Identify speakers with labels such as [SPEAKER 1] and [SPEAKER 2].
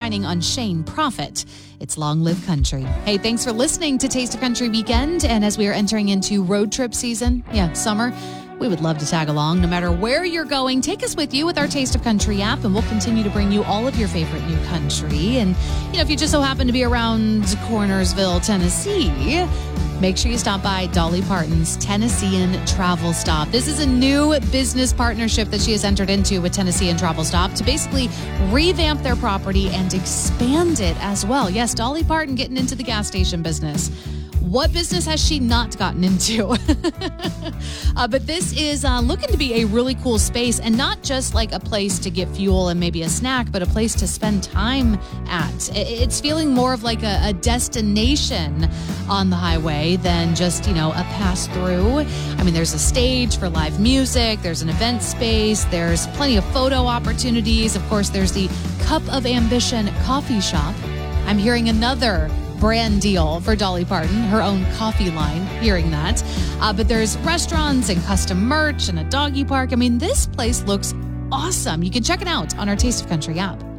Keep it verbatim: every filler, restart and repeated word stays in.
[SPEAKER 1] shining on Shane Prophet. It's Long Live Country. Hey, thanks for listening to Taste of Country Weekend. And as we are entering into road trip season, yeah, summer, we would love to tag along. No matter where you're going, take us with you with our Taste of Country app, and we'll continue to bring you all of your favorite new country. And, you know, if you just so happen to be around Cornersville, Tennessee, make sure you stop by Dolly Parton's Tennessean Travel Stop. This is a new business partnership that she has entered into with Tennessean Travel Stop to basically revamp their property and expand it as well. Yes, Dolly Parton getting into the gas station business. What business has she not gotten into? uh, but this is uh, looking to be a really cool space, and not just like a place to get fuel and maybe a snack, but a place to spend time at. It's feeling more of like a, a destination on the highway than just, you know, a pass through. I mean, there's a stage for live music. There's an event space. There's plenty of photo opportunities. Of course, there's the Cup of Ambition coffee shop. I'm hearing another brand deal for Dolly Parton, her own coffee line, hearing that. Uh, but there's restaurants and custom merch and a doggy park. I mean, this place looks awesome. You can check it out on our Taste of Country app.